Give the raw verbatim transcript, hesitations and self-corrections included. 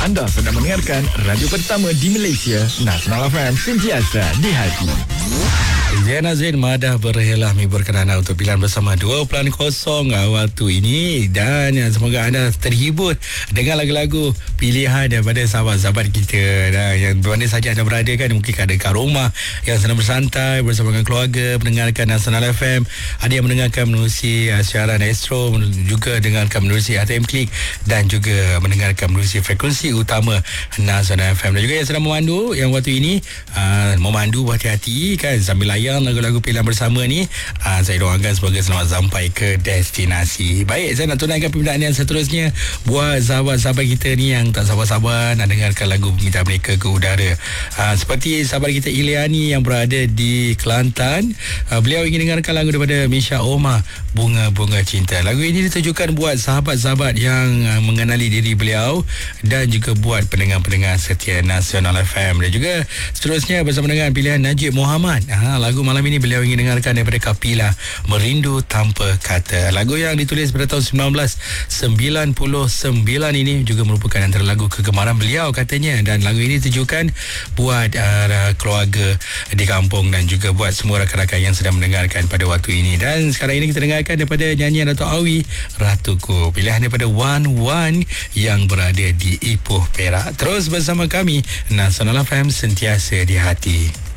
Anda sedang mendengarkan radio pertama di Malaysia, Nasional F M, sentiasa di hati. Zain Azrin Madah berhelah menghibur anda untuk pilihan bersama dua kosong waktu ini, dan semoga anda terhibur dengan lagu-lagu pilihan daripada sahabat-sahabat kita dah, yang mana saja anda berada kan. Mungkin ada kat rumah yang sedang bersantai bersama dengan keluarga mendengarkan Nasional F M, ada yang mendengarkan menerusi uh, siaran Astro, juga dengarkan menerusi A T M Klik, dan juga mendengarkan menerusi frekuensi utama Nasional F M, dan juga yang sedang memandu yang waktu ini uh, memandu berhati-hati kan sambil layan lagu-lagu pilihan bersama ni. uh, Saya doakan semoga selamat sampai ke destinasi. Baik, saya nak tunaikan permintaan yang seterusnya buat sahabat-sahabat kita ni yang tak sabar-sabar nak dengarkan lagu permintaan mereka ke udara. uh, Seperti sahabat kita Iliani yang berada di Kelantan, uh, beliau ingin dengarkan lagu daripada Misha Omar, Bunga-Bunga Cinta. Lagu ini ditujukan buat sahabat-sahabat yang uh, mengenali diri beliau, dan juga buat pendengar-pendengar setia Nasional F M. Dan juga seterusnya bersama dengan pilihan Najib Muhammad. Ha, lagu malam ini beliau ingin dengarkan daripada Kapila, Merindu Tanpa Kata. Lagu yang ditulis pada tahun seribu sembilan ratus sembilan puluh sembilan ini juga merupakan antara lagu kegemaran beliau katanya, dan lagu ini ditujukan buat uh, keluarga di kampung dan juga buat semua rakan-rakan yang sedang mendengarkan pada waktu ini. Dan sekarang ini kita dengarkan daripada nyanyian Dato' Awi, Ratuku, pilihan daripada Wan Wan yang berada di Ipoh, Perak. Terus bersama kami, Nasional F M, sentiasa di hati.